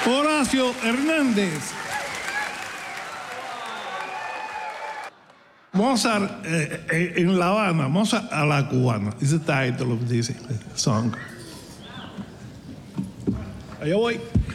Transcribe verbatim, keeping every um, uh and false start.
Horacio Hernández. Mozart eh, en La Habana, Mozart a la cubana, is the title of this song. Allá voy.